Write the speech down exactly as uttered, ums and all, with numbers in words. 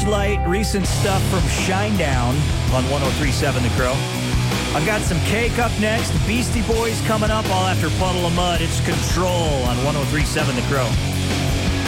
Flashlight, recent stuff from Shinedown on one oh three point seven The Crow. I've got some Cake up next. Beastie Boys coming up all after Puddle of Mud. It's Control on one oh three point seven The Crow.